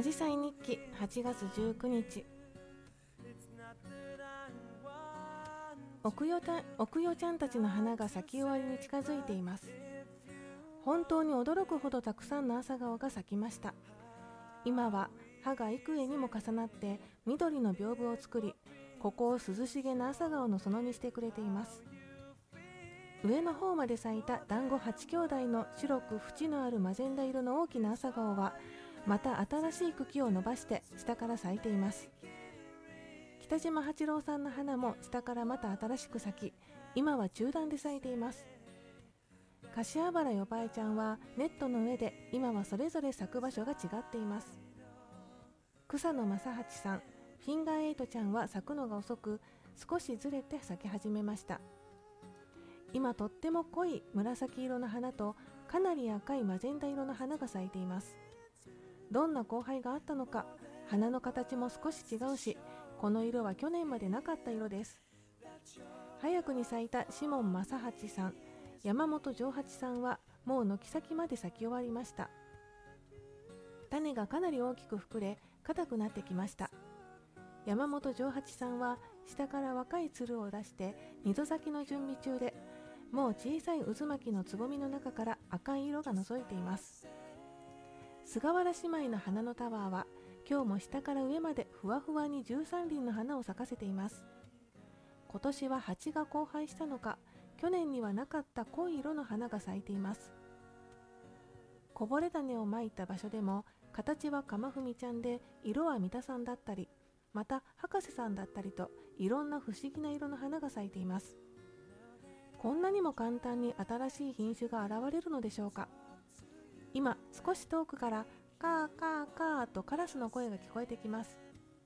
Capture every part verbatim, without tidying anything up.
あじさい日記はちがつじゅうくにち。奥代た奥代ちゃんたちの花が咲き終わりに近づいています。本当に驚くほどたくさんの朝顔が咲きました。今は葉が幾重にも重なって緑の屏風を作り、ここを涼しげな朝顔の園にしてくれています。上の方まで咲いた団子八兄弟の白く縁のあるマゼンダ色の大きな朝顔はまた新しい茎を伸ばして下から咲いています。北島八郎さんの花も下からまた新しく咲き、今は中段で咲いています。柏原よばえちゃんはネットの上で今はそれぞれ咲く場所が違っています。草野正八さん、フィンガーエイトちゃんは咲くのが遅く、少しずれて咲き始めました。今とっても濃い紫色の花とかなり赤いマゼンダ色の花が咲いています。どんな交配があったのか、花の形も少し違うし、この色は去年までなかった色です。早くに咲いたシモン正八さん、山本丈八さんはもう軒先まで咲き終わりました。種がかなり大きく膨れ硬くなってきました。山本丈八さんは下から若いつるを出して二度咲きの準備中で、もう小さい渦巻きのつぼみの中から赤い色が覗いています。菅原姉妹の花のタワーは今日も下から上までふわふわにじゅうさんりんの花を咲かせています。今年は蜂が交配したのか、去年にはなかった濃い色の花が咲いています。こぼれ種をまいた場所でも形はかまふみちゃんで、色は三田さんだったり、また博士さんだったりと、いろんな不思議な色の花が咲いています。こんなにも簡単に新しい品種が現れるのでしょうか。今少し遠くからカーカーカーとカラスの声が聞こえてきます。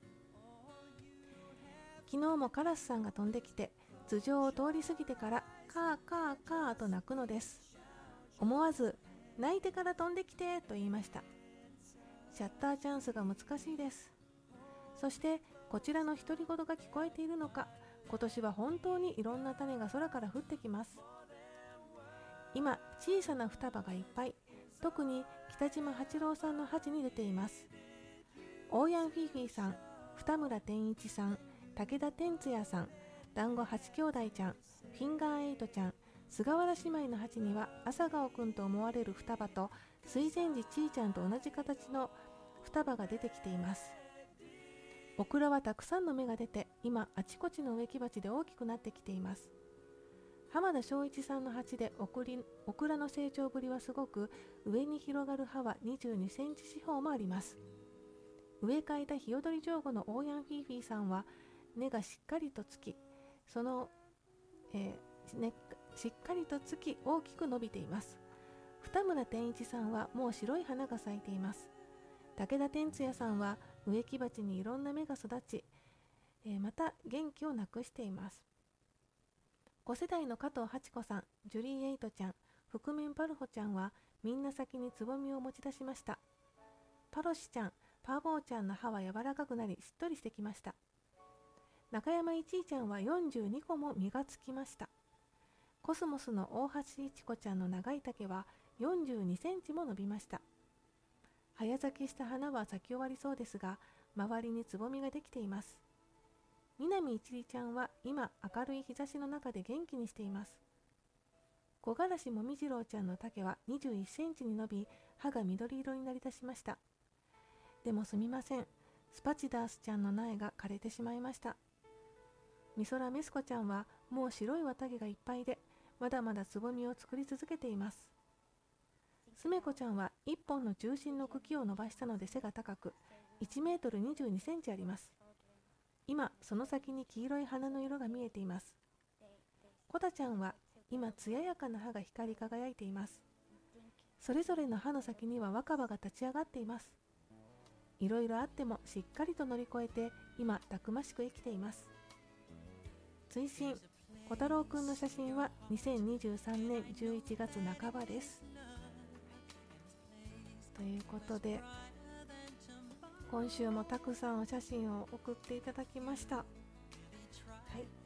昨日もカラスさんが飛んできて頭上を通り過ぎてからカーカーカーと鳴くのです。思わず鳴いてから飛んできてと言いました。シャッターチャンスが難しいです。そしてこちらの独り言が聞こえているのか、今年は本当にいろんな種が空から降ってきます。今小さな双葉がいっぱい、特に北島八郎さんの鉢に出ています。オーヤンフィーフィーさん、二村天一さん、武田天津也さん、団子八兄弟ちゃん、フィンガーエイトちゃん、菅原姉妹の鉢には朝顔くんと思われる双葉と水前寺ちーちゃんと同じ形の双葉が出てきています。オクラはたくさんの芽が出て、今あちこちの植木鉢で大きくなってきています。浜田正一さんの鉢でオクリオクラの成長ぶりはすごく、上に広がる葉はにじゅうにセンチ四方もあります。植え替えたヒヨドリジョウゴのオーヤンフィーフィーさんは根がしっかりとつき、その、えーね、しっかりとつき大きく伸びています。二村天一さんはもう白い花が咲いています。武田天津也さんは植木鉢にいろんな芽が育ち、えー、また元気をなくしています。ご世代の加藤八子さん、ジュリーエイトちゃん、覆面パルホちゃんはみんな先につぼみを持ち出しました。パロシちゃん、パーボーちゃんの葉は柔らかくなりしっとりしてきました。中山いちいちゃんはよんじゅうにこも実がつきました。コスモスの大橋いちこちゃんの長い竹はよんじゅうにセンチも伸びました。早咲きした花は咲き終わりそうですが、周りにつぼみができています。南一里ちゃんは今明るい日差しの中で元気にしています。木枯らしもみじろうちゃんの竹はにじゅういっセンチに伸び、葉が緑色になりだしました。でもすみません、スパチダースちゃんの苗が枯れてしまいました。美空メスコちゃんはもう白い綿毛がいっぱいで、まだまだつぼみを作り続けています。すめこちゃんはいっぽんの中心の茎を伸ばしたので背が高く、いちメートルにじゅうにセンチあります。今その先に黄色い花の色が見えています。コタちゃんは今艶やかな葉が光り輝いています。それぞれの葉の先には若葉が立ち上がっています。いろいろあってもしっかりと乗り越えて今たくましく生きています。追伸、小太郎くんの写真はにせんにじゅうさんねんじゅういちがつなかばです。ということで今週もたくさんお写真を送っていただきました。はい、